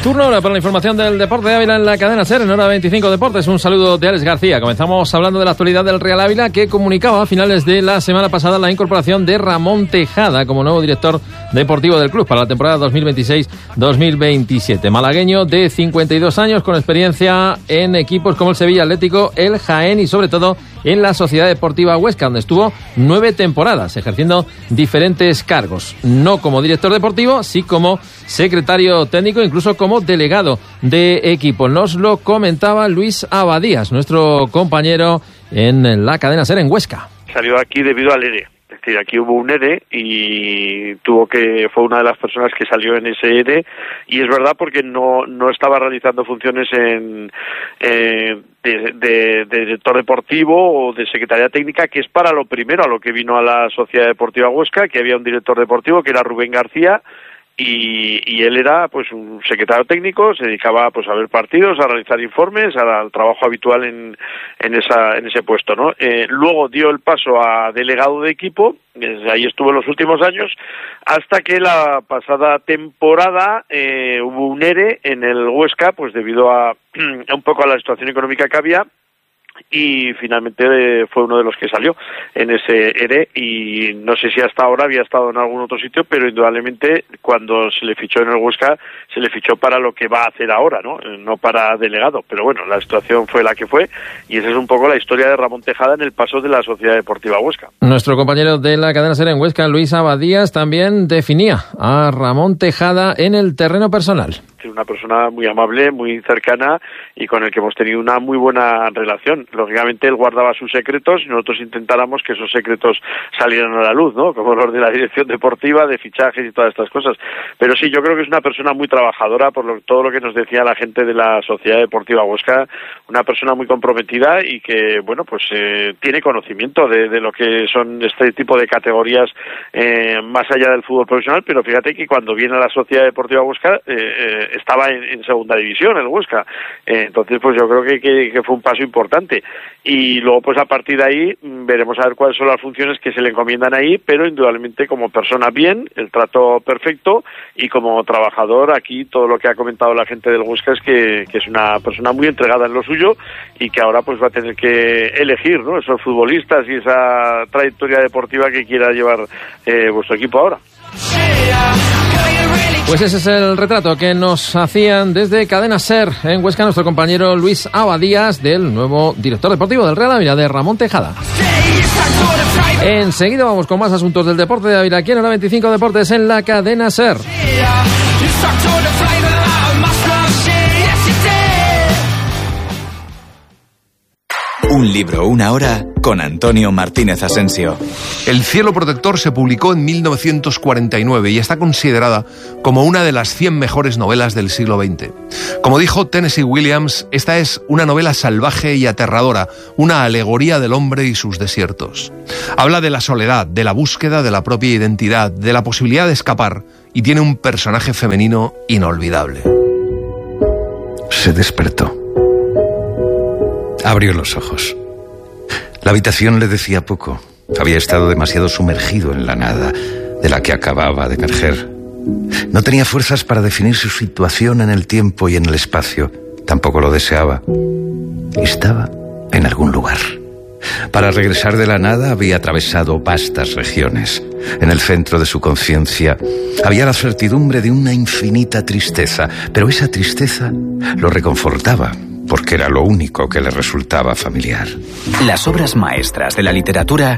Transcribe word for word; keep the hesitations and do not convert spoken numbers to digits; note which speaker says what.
Speaker 1: Turno ahora para la información del deporte de Ávila en la cadena SER en hora veinticinco Deportes. Un saludo de Alex García. Comenzamos hablando de la actualidad del Real Ávila, que comunicaba a finales de la semana pasada la incorporación de Ramón Tejada como nuevo director deportivo del club para la temporada dos mil veintiséis dos mil veintisiete. Malagueño de cincuenta y dos años, con experiencia en equipos como el Sevilla Atlético, el Jaén y sobre todo en la Sociedad Deportiva Huesca, donde estuvo nueve temporadas ejerciendo diferentes cargos. No como director deportivo, sí como secretario técnico, incluso como delegado de equipo. Nos lo comentaba Luis Abadías, nuestro compañero en la cadena SER en Huesca.
Speaker 2: Salió aquí debido al E R E. Es decir, aquí hubo un E R E y tuvo que fue una de las personas que salió en ese E R E, y es verdad porque no no estaba realizando funciones en eh, de, de, de director deportivo o de secretaría técnica, que es para lo primero a lo que vino a la Sociedad Deportiva Huesca, que había un director deportivo que era Rubén García. Y, y él era pues un secretario técnico, se dedicaba pues a ver partidos, a realizar informes, al trabajo habitual en en esa en ese puesto, ¿no? Eh, luego dio el paso a delegado de equipo, ahí estuvo en los últimos años, hasta que la pasada temporada eh, hubo un E R E en el Huesca, pues debido a, a un poco a la situación económica que había, y finalmente eh, fue uno de los que salió en ese E R E, y no sé si hasta ahora había estado en algún otro sitio, pero indudablemente cuando se le fichó en el Huesca se le fichó para lo que va a hacer ahora, no no para delegado, pero bueno, la situación fue la que fue, y esa es un poco la historia de Ramón Tejada en el paso de la Sociedad Deportiva Huesca.
Speaker 1: Nuestro compañero de la cadena SER en Huesca, Luis Abadías, también definía a Ramón Tejada en el terreno personal.
Speaker 2: Una persona muy amable, muy cercana y con el que hemos tenido una muy buena relación. Lógicamente él guardaba sus secretos y nosotros intentáramos que esos secretos salieran a la luz, ¿no? Como los de la dirección deportiva, de fichajes y todas estas cosas. Pero sí, yo creo que es una persona muy trabajadora, por lo, todo lo que nos decía la gente de la Sociedad Deportiva Huesca, una persona muy comprometida y que, bueno, pues eh, tiene conocimiento de, de lo que son este tipo de categorías eh, más allá del fútbol profesional, pero fíjate que cuando viene a la Sociedad Deportiva Huesca eh, eh, estaba en, en segunda división el Huesca, eh, entonces pues yo creo que, que, que fue un paso importante, y luego pues a partir de ahí veremos a ver cuáles son las funciones que se le encomiendan ahí, pero indudablemente como persona bien, el trato perfecto, y como trabajador aquí todo lo que ha comentado la gente del Huesca es que, que es una persona muy entregada en lo suyo y que ahora pues va a tener que elegir, ¿no?, esos futbolistas y esa trayectoria deportiva que quiera llevar eh, vuestro equipo ahora.
Speaker 1: Pues ese es el retrato que nos hacían desde Cadena SER en Huesca nuestro compañero Luis Abadías del nuevo director deportivo del Real Ávila, de Ramón Tejada. Enseguida vamos con más asuntos del deporte de Ávila aquí en hora veinticinco Deportes en la Cadena SER.
Speaker 3: Un libro, una hora, con Antonio Martínez Asensio.
Speaker 4: El cielo protector se publicó en mil novecientos cuarenta y nueve y está considerada como una de las cien mejores novelas del siglo veinte. Como dijo Tennessee Williams, esta es una novela salvaje y aterradora, una alegoría del hombre y sus desiertos. Habla de la soledad, de la búsqueda de la propia identidad, de la posibilidad de escapar, y tiene un personaje femenino inolvidable.
Speaker 5: Se despertó. Abrió los ojos. La habitación le decía poco. Había estado demasiado sumergido en la nada de la que acababa de emerger. No tenía fuerzas para definir su situación en el tiempo y en el espacio. Tampoco lo deseaba. Estaba en algún lugar. Para regresar de la nada había atravesado vastas regiones. En el centro de su conciencia había la certidumbre de una infinita tristeza, pero esa tristeza lo reconfortaba, porque era lo único que le resultaba familiar.
Speaker 3: Las obras maestras de la literatura